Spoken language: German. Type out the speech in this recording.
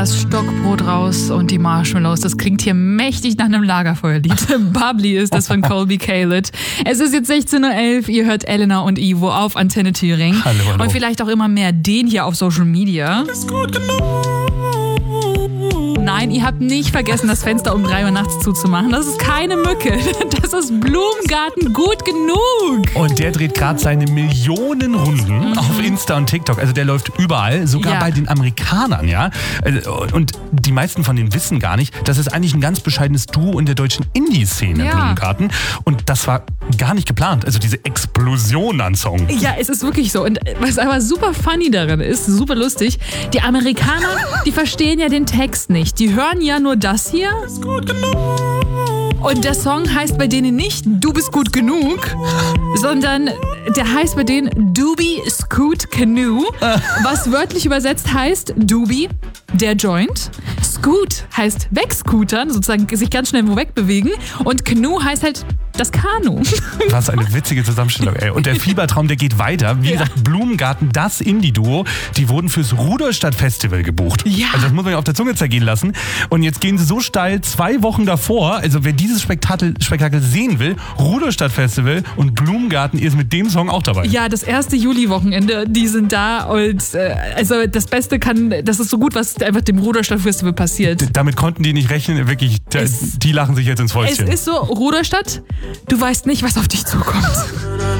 Das Stockbrot raus und die Marshmallows. Das klingt hier mächtig nach einem Lagerfeuerlied. Bubbly ist das von Colby Caled. Es ist jetzt 16:11 Uhr. Ihr hört Elena und Ivo auf Antenne Thüringen. Hallo, hallo. Und vielleicht auch immer mehr den hier auf Social Media. Ist gut genug. Nein, ihr habt nicht vergessen, das Fenster um 3 Uhr nachts zuzumachen. Das ist keine Mücke. Das ist Blumengarten gut genug. Und der dreht gerade seine Millionen Runden auf Insta und TikTok. Also der läuft überall, sogar bei den Amerikanern, ja. Und die meisten von denen wissen gar nicht, das ist eigentlich ein ganz bescheidenes Duo in der deutschen Indie-Szene, Blumengarten. Und das war gar nicht geplant. Also diese Explosion an Song. Ja, es ist wirklich so. Und was aber super funny daran ist, super lustig, die Amerikaner, die verstehen ja den Text nicht. Die hören ja nur das hier. Ist gut genug. Und der Song heißt bei denen nicht Du bist gut genug, sondern der heißt bei denen Doobie Scoot Canoe, was wörtlich übersetzt heißt Doobie, der Joint. Scoot heißt wegscootern, sozusagen sich ganz schnell wo wegbewegen. Und Canoe heißt halt das Kanu. Was eine witzige Zusammenstellung, ey. Und der Fiebertraum, der geht weiter. Wie gesagt, Blumengarten, das Indie-Duo, die wurden fürs Rudolstadt-Festival gebucht. Ja. Also das muss man ja auf der Zunge zergehen lassen. Und jetzt gehen sie so steil 2 Wochen davor, also wer dieses Spektakel sehen will, Rudolstadt-Festival und Blumengarten ist mit dem Song auch dabei. Ja, das erste Juli-Wochenende, die sind da und also das Beste das ist so gut, was einfach dem Rudolstadt-Festival passiert. Damit konnten die nicht rechnen, wirklich, die lachen sich jetzt ins Fäustchen. Es ist so, Rudolstadt, du weißt nicht, was auf dich zukommt.